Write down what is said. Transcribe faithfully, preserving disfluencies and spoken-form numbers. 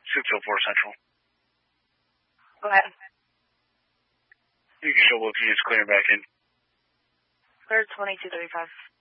six oh four Central. Go ahead. You can show what units clearing back in. Clear twenty-two thirty-five.